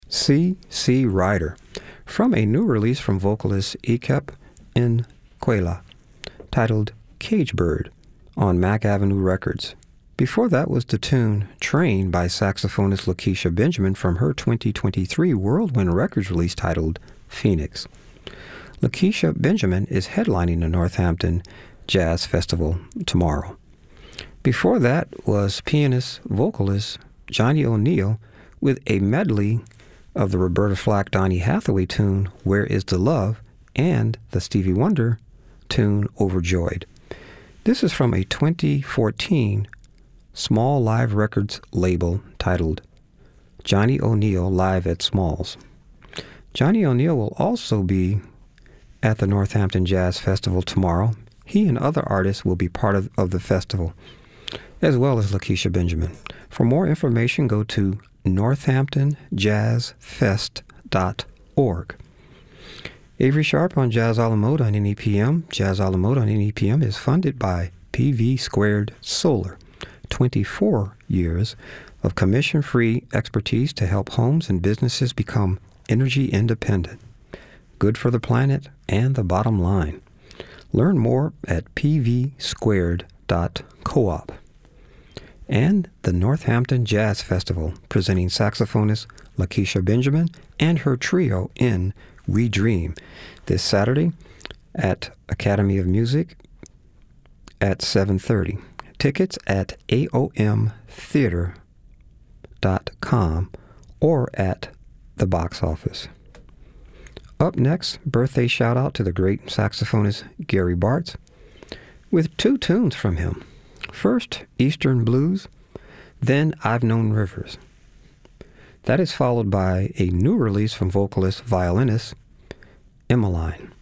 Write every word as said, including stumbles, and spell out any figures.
C. C. Ryder, from a new release from vocalist Ikep Nkwela, titled Cage Bird, on Mack Avenue Records. Before that was the tune Train by saxophonist Lakeisha Benjamin from her twenty twenty-three Whirlwind Records release titled Phoenix. Lakeisha Benjamin is headlining the Northampton Jazz Festival tomorrow. Before that was pianist vocalist Johnny O'Neill with a medley of the Roberta Flack Donny Hathaway tune Where Is the Love and the Stevie Wonder tune Overjoyed. This is from a twenty fourteen Small Live Records label titled Johnny O'Neill Live at Smalls. Johnny O'Neill will also be at the Northampton Jazz Festival tomorrow. He and other artists will be part of, of the festival, as well as Lakeisha Benjamin. For more information, go to northampton jazz fest dot org. Avery Sharp on Jazz a la Mode on N E P M. Jazz a la Mode on N E P M is funded by P V Squared Solar. twenty-four years of commission-free expertise to help homes and businesses become energy independent. Good for the planet and the bottom line. Learn more at p v squared dot coop. And the Northampton Jazz Festival, presenting saxophonist Lakeisha Benjamin and her trio in We Dream this Saturday at Academy of Music at seven thirty. Tickets at a o m theater dot com or at the box office. Up next, birthday shout-out to the great saxophonist Gary Bartz with two tunes from him. First, Eastern Blues, then I've Known Rivers. That is followed by a new release from vocalist violinist Emmeline.